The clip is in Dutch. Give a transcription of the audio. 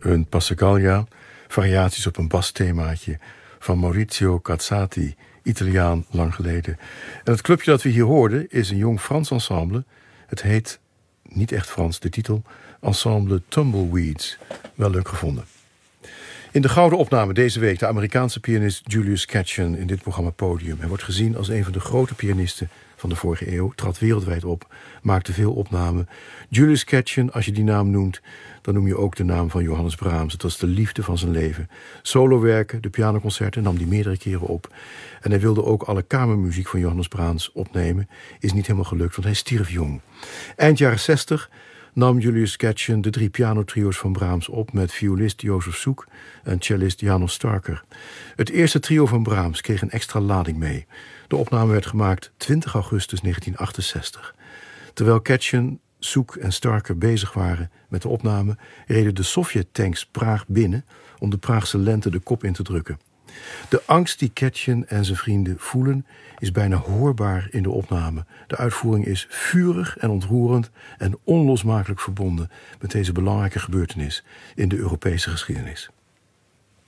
een Passacaglia, variaties op een basthemaatje van Maurizio Cazzati, Italiaan lang geleden. En het clubje dat we hier hoorden is een jong Frans ensemble. Het heet, niet echt Frans, de titel, Ensemble Tumbleweeds. Wel leuk gevonden. In de gouden opname deze week de Amerikaanse pianist Julius Katchen in dit programma Podium. Hij wordt gezien als een van de grote pianisten van de vorige eeuw, trad wereldwijd op, maakte veel opnamen. Julius Katchen, als je die naam noemt, dan noem je ook de naam van Johannes Brahms. Het was de liefde van zijn leven. Solowerken, de pianoconcerten nam hij meerdere keren op. En hij wilde ook alle kamermuziek van Johannes Brahms opnemen. Is niet helemaal gelukt, want hij stierf jong. Eind jaren 60 nam Julius Katchen de 3 pianotrio's van Brahms op met violist Jozef Suk en cellist János Starker. Het eerste trio van Brahms kreeg een extra lading mee. De opname werd gemaakt 20 augustus 1968. Terwijl Katchen, Suk en Starker bezig waren met de opname, reden de Sovjet-tanks Praag binnen om de Praagse lente de kop in te drukken. De angst die Katchen en zijn vrienden voelen is bijna hoorbaar in de opname. De uitvoering is vurig en ontroerend en onlosmakelijk verbonden met deze belangrijke gebeurtenis in de Europese geschiedenis.